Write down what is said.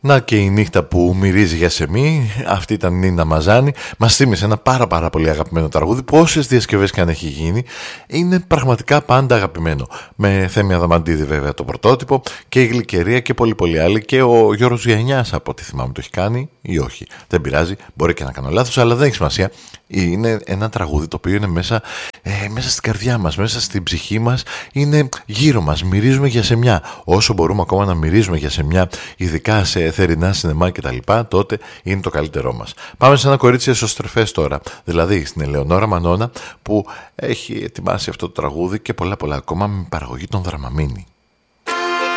Να και η νύχτα που μυρίζει για σεμί. Αυτή ήταν η Νίνα Μαζάνη. Μας θύμισε ένα πάρα πολύ αγαπημένο τραγούδι που όσες διασκευές και αν έχει γίνει είναι πραγματικά πάντα αγαπημένο. Με Θέμη Αδαμαντίδη βέβαια το πρωτότυπο και η Γλυκερία και πολύ άλλοι. Και ο Γιώργος Γιαννιάς από ό,τι θυμάμαι το έχει κάνει ή όχι. Δεν πειράζει, μπορεί και να κάνω λάθος, αλλά δεν έχει σημασία. Είναι ένα τραγούδι το οποίο είναι μέσα στην καρδιά μας, μέσα στην ψυχή μας, είναι γύρω μας, μυρίζουμε για σεμιά. Όσο μπορούμε ακόμα να μυρίζουμε για σεμιά, ειδικά σε θερινά σινεμά κτλ., τότε είναι το καλύτερό μας. Πάμε σε ένα κορίτσι εσωστρεφές τώρα, δηλαδή στην Ελεονόρα Μανώνα που έχει ετοιμάσει αυτό το τραγούδι και πολλά ακόμα με παραγωγή των Δραμαμίνη.